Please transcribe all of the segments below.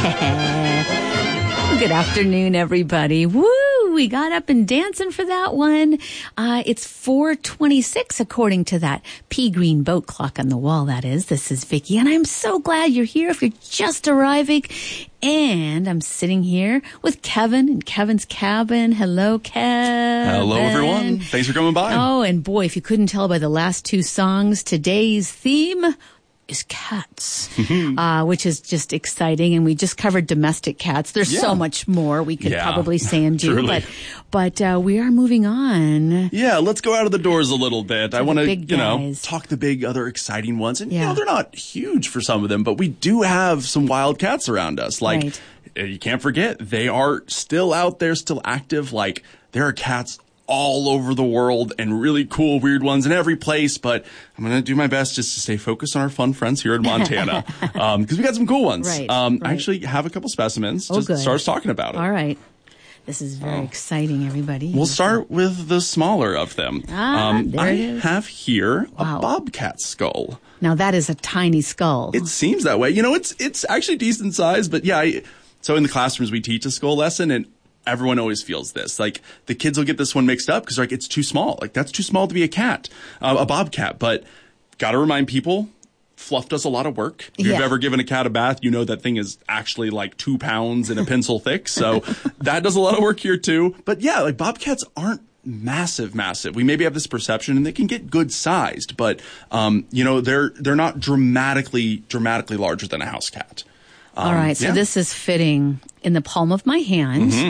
Good afternoon, everybody. Woo! We got up and dancing for that one. It's 4:26 according to that pea green boat clock on the wall, that is. This is Vicki, and I'm so glad you're here if you're just arriving. And I'm sitting here with Kevin in Kevin's cabin. Hello, Kevin. Hello, everyone. Thanks for coming by. Oh, and boy, if you couldn't tell by the last two songs, today's theme is cats, which is just exciting. And we just covered domestic cats. There's so much more we could probably say and do, truly. but we are moving on. Yeah, let's go out of the doors a little bit. I want to, guys. talk the big other exciting ones. And, they're not huge for some of them, but we do have some wild cats around us. Like, you can't forget, they are still out there, still active. Like, there are cats all over the world and really cool, weird ones in every place. But I'm going to do my best just to stay focused on our fun friends here in Montana. Because we got some cool ones. Right. I actually have a couple specimens to start us talking about it. All right. This is very exciting, everybody. We'll start with the smaller of them. There it is. I have here a bobcat skull. Now, that is a tiny skull. It seems that way. It's actually decent size, but so in the classrooms we teach a skull lesson, and everyone always feels this. Like, the kids will get this one mixed up because, like, it's too small. Like, that's too small to be a cat, a bobcat. But got to remind people, fluff does a lot of work. If you've ever given a cat a bath, you know that thing is actually like 2 pounds and a pencil thick. So that does a lot of work here too. But like, bobcats aren't massive. We maybe have this perception, and they can get good sized, but they're not dramatically larger than a house cat. All right, so this is fitting in the palm of my hand.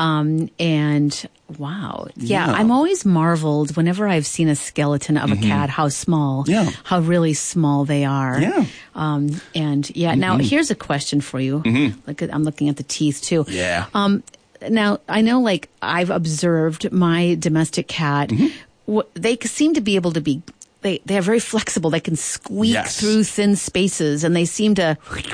And wow. Yeah, I'm always marveled whenever I've seen a skeleton of a cat, how really small they are. Yeah. Now here's a question for you. I'm looking at the teeth too. Yeah. Now, I know, like, I've observed my domestic cat, they seem to be able to be, they are very flexible. They can squeak through thin spaces, and they seem to...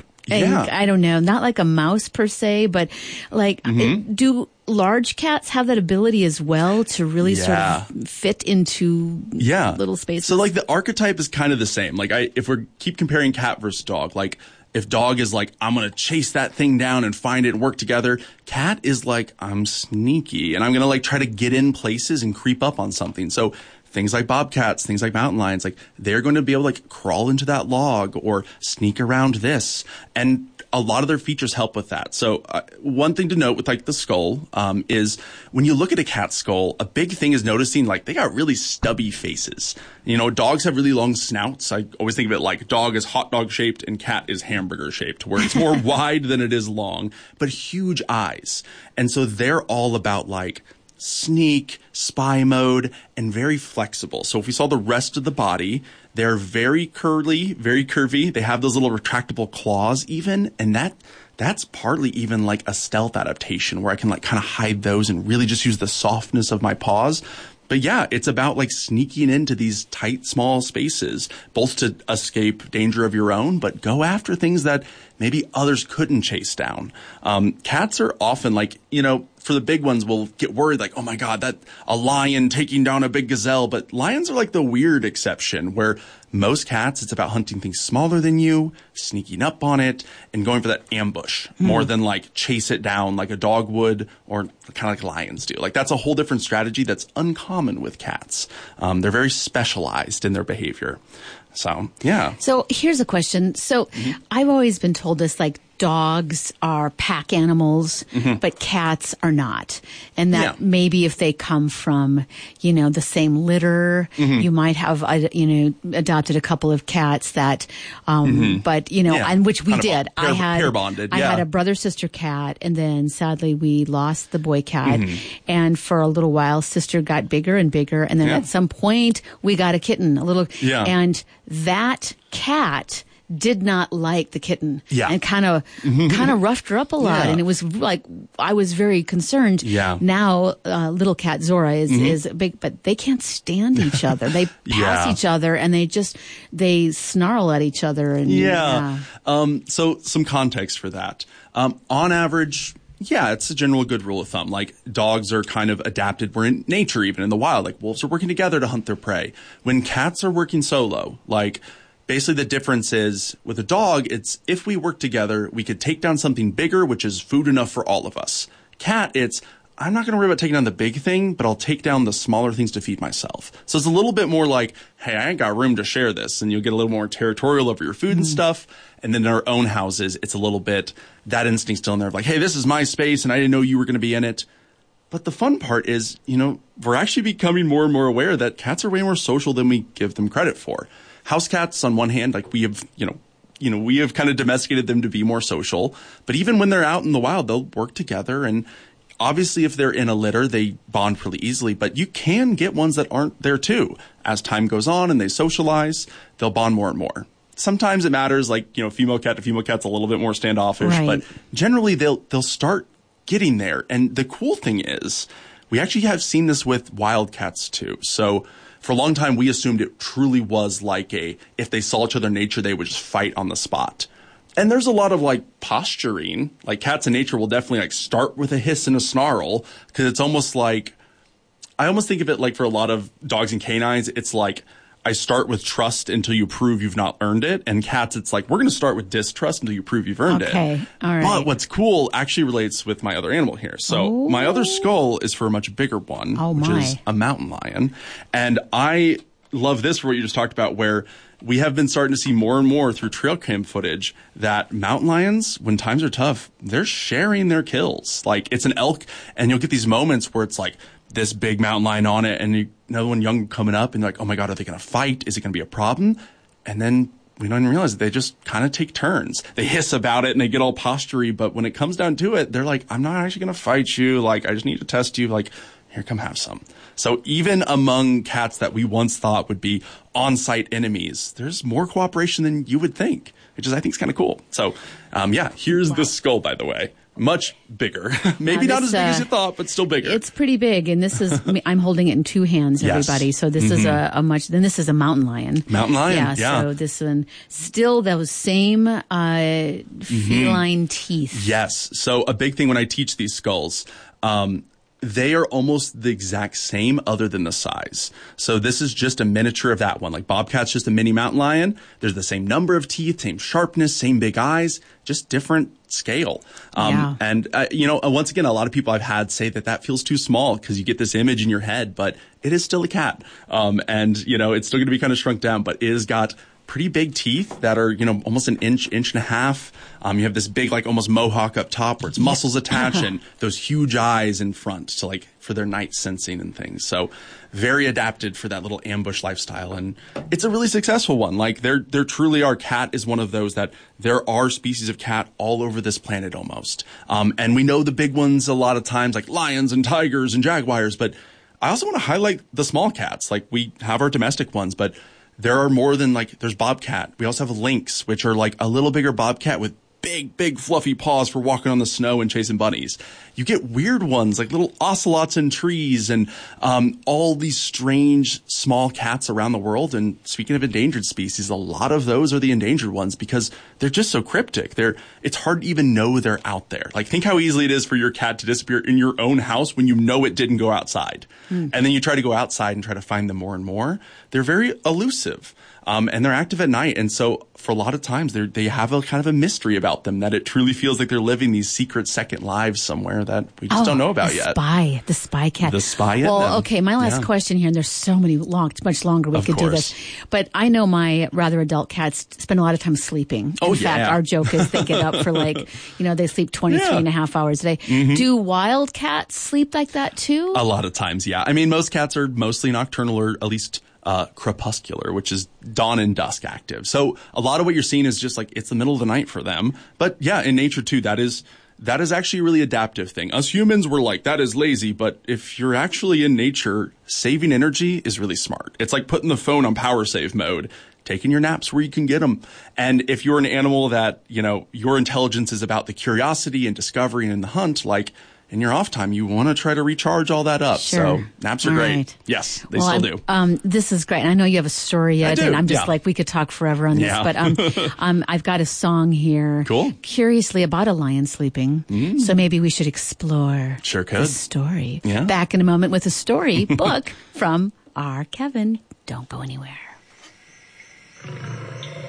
I don't know, not like a mouse per se, but like, do large cats have that ability as well to really sort of fit into little spaces? So, like, the archetype is kind of the same. Like, if we keep comparing cat versus dog, like, if dog is like, I'm going to chase that thing down and find it and work together, cat is like, I'm sneaky and I'm going to, like, try to get in places and creep up on something. So things like bobcats, things like mountain lions, like, they're going to be able to, like, crawl into that log or sneak around this. And a lot of their features help with that. So one thing to note with, like, the skull is when you look at a cat skull, a big thing is noticing, like, they got really stubby faces. Dogs have really long snouts. I always think of it like dog is hot dog shaped and cat is hamburger shaped, where it's more wide than it is long, but huge eyes. And so they're all about, like, sneak, spy mode, and very flexible. So if we saw the rest of the body, they're very curly, very curvy. They have those little retractable claws even, and that's partly even like a stealth adaptation where I can, like, kind of hide those and really just use the softness of my paws. But it's about, like, sneaking into these tight, small spaces, both to escape danger of your own, but go after things that maybe others couldn't chase down. Cats are often, like, for the big ones, we'll get worried, like, oh my God, that a lion taking down a big gazelle. But lions are like the weird exception, where most cats, it's about hunting things smaller than you, sneaking up on it, and going for that ambush more than, like, chase it down like a dog would, or kind of like lions do. Like, that's a whole different strategy that's uncommon with cats. They're very specialized in their behavior. So, So here's a question. So I've always been told this, like, dogs are pack animals, but cats are not. And that maybe if they come from, the same litter, you might have, adopted a couple of cats that, but, and which we kind did. Pair bonded. I had a brother-sister cat, and then sadly we lost the boy cat. And for a little while, sister got bigger and bigger. And then at some point we got a kitten, and that cat did not like the kitten and kind of roughed her up a lot. And it was like, I was very concerned. Now, little cat Zora is big, but they can't stand each other. They pass each other, and they snarl at each other. And so some context for that. On average, it's a general good rule of thumb. Like, dogs are kind of adapted. We're in nature, even in the wild. Like, wolves are working together to hunt their prey. When cats are working solo, like, basically the difference is with a dog, it's if we work together, we could take down something bigger, which is food enough for all of us. Cat, it's I'm not going to worry about taking down the big thing, but I'll take down the smaller things to feed myself. So it's a little bit more like, hey, I ain't got room to share this. And you'll get a little more territorial over your food and stuff. And then in our own houses, it's a little bit that instinct still in there of like, hey, this is my space and I didn't know you were going to be in it. But the fun part is, we're actually becoming more and more aware that cats are way more social than we give them credit for. House cats, on one hand, like we have, we have kind of domesticated them to be more social. But even when they're out in the wild, they'll work together. And obviously, if they're in a litter, they bond really easily. But you can get ones that aren't there, too. As time goes on and they socialize, they'll bond more and more. Sometimes it matters, like, female cat to female cat's a little bit more standoffish. Right. But generally, they'll start getting there. And the cool thing is, we actually have seen this with wild cats, too. So for a long time, we assumed it truly was like if they saw each other in nature, they would just fight on the spot. And there's a lot of posturing, like cats in nature will definitely start with a hiss and a snarl, because it's almost like, I almost think of it like for a lot of dogs and canines, it's like I start with trust until you prove you've not earned it. And cats, it's like, we're going to start with distrust until you prove you've earned it. Okay, all right. But what's cool actually relates with my other animal here. So my other skull is for a much bigger one, which is a mountain lion. And I love this for what you just talked about, where we have been starting to see more and more through trail cam footage that mountain lions, when times are tough, they're sharing their kills. Like it's an elk, and you'll get these moments where it's like this big mountain lion on it, and another one young coming up, and you're like, oh my God, are they going to fight? Is it going to be a problem? And then we don't even realize that they just kind of take turns. They hiss about it and they get all postury, but when it comes down to it, they're like, I'm not actually going to fight you. Like, I just need to test you. Like, here, come have some. So even among cats that we once thought would be on-site enemies, there's more cooperation than you would think, which is, I think, is kind of cool. So, here's the skull, by the way. Much bigger. Maybe not as big as you thought, but still bigger. It's pretty big. And this is, I'm holding it in two hands, everybody. Yes. So this is this is a mountain lion. Mountain lion, yeah. So this one, still those same feline teeth. Yes. So a big thing when I teach these skulls, they are almost the exact same other than the size. So this is just a miniature of that one. Like Bobcat's just a mini mountain lion. There's the same number of teeth, same sharpness, same big eyes, just different scale. And, once again, a lot of people I've had say that feels too small because you get this image in your head, but it is still a cat. It's still going to be kind of shrunk down, but it has got pretty big teeth that are, almost an inch and a half. You have this big, almost mohawk up top where it's muscles attached and those huge eyes in front to for their night sensing and things. So very adapted for that little ambush lifestyle. And it's a really successful one. There truly are. Cat is one of those that there are species of cat all over this planet almost. And we know the big ones a lot of times, like lions and tigers and jaguars, but I also want to highlight the small cats. We have our domestic ones, but there are more than there's bobcat. We also have lynx, which are a little bigger bobcat with big fluffy paws for walking on the snow and chasing bunnies. You get weird ones like little ocelots in trees and all these strange small cats around the world. And speaking of endangered species, a lot of those are the endangered ones because they're just so cryptic. It's hard to even know they're out there. Think how easily it is for your cat to disappear in your own house when you know it didn't go outside. And then you try to go outside and try to find them more and more. They're very elusive. And they're active at night. And so for a lot of times they have a kind of a mystery about them that it truly feels like they're living these secret second lives somewhere that we just don't know about yet. The spy cat. The spy. Well, okay. My last question here, and there's so many much longer we could do this, but I know my rather adult cats spend a lot of time sleeping. In fact, our joke is they get up for they sleep 23 and a half hours a day. Do wild cats sleep like that too? A lot of times. Yeah. I mean, most cats are mostly nocturnal or at least crepuscular, which is dawn and dusk active. So a lot of what you're seeing is just it's the middle of the night for them. But yeah, in nature too, that is actually a really adaptive thing. Us humans were that is lazy, but if you're actually in nature, saving energy is really smart. It's like putting the phone on power save mode, taking your naps where you can get them. And if you're an animal that, your intelligence is about the curiosity and discovery and the hunt, in your off time, you want to try to recharge all to up. Sure. So naps are great. Yes, they still do. This is great. I know you have a story yet, and I'm just we could talk forever on this. Yeah. But I've got a song here. Cool. Curiously about a lion sleeping. So maybe we should explore the story. Yeah. Back in a moment with a story book from our Kevin. Don't go anywhere.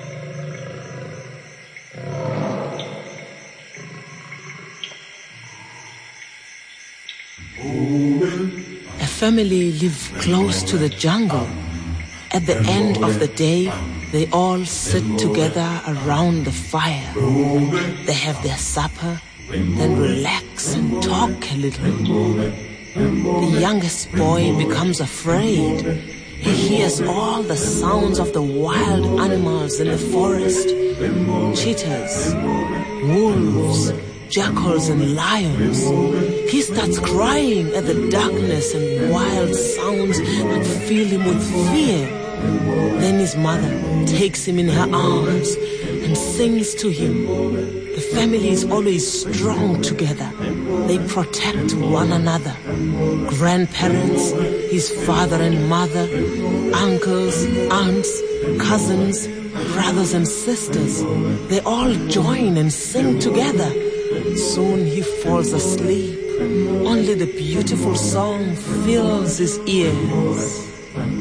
A family live close to the jungle. At the end of the day, they all sit together around the fire. They have their supper, then relax and talk a little. The youngest boy becomes afraid. He hears all the sounds of the wild animals in the forest. Cheetahs, wolves, jackals and lions. He starts crying at the darkness and wild sounds that fill him with fear. Then his mother takes him in her arms and sings to him. The family is always strong together. They protect one another. Grandparents, his father and mother, uncles, aunts, cousins, brothers and sisters, they all join and sing together. Soon he falls asleep. Only the beautiful song fills his ears.